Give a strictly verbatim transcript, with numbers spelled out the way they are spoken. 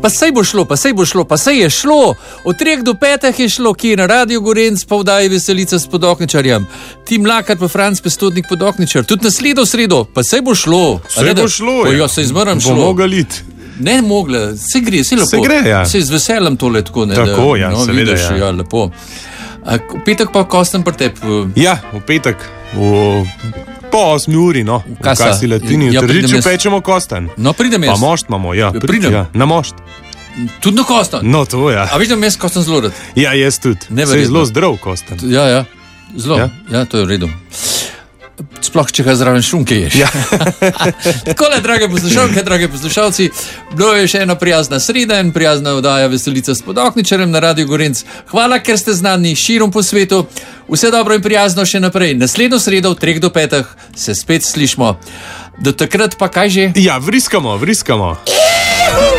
Pa sej bo šlo, pa sej bo šlo, pa sej je šlo. Od treh do petih je šlo, ki je na Radio Gorenc, pa vdaji Veselica s Podokničarjem. Tim Mlakar pa Franc Pestotnik Podokničar. Tudi na sledo sredo, pa sej bo šlo. Sej bo šlo, ja. Jo, sej zmrem šlo. Bo mogel iti. Ne mogla, se gre, se lepo. Se gre, ja. Se z veseljem tole tako, ne. Tako, da, ja, no, seveda, vidiš, ja. ja, lepo. A, v petek pa Kosten pri tebi. Ja, v petek, v... po osmi uri, no, v Kasa. Kasi Latini, Ja, v Tržiču pridem jaz. pečemo kostanj. No, pridem Pa jaz. mošt imamo, ja. Pri- Pridem. Ja, na mošt. Tudi na Kosten. No, to, ja. A vidim, jaz Kosten zelo rad. Ja, jaz tudi. Se je Neverjetno. zelo zdrav kostanj. Ja, ja, zelo. Ja, Ja. ja to je v redu. Sploh, če ga zraven šunke ješ. Ja. Takole, drage poslušalke, drage poslušalci, bilo je še ena prijazna sreda in prijazna oddaja Veselica s Podokničarjem na Radio Gorenc. Hvala, ker ste znani širom po svetu. Vse dobro in prijazno še naprej. Naslednjo sredo od treh do petih se spet slišmo. Do takrat pa kaj že? Ja, vriskamo, vriskamo.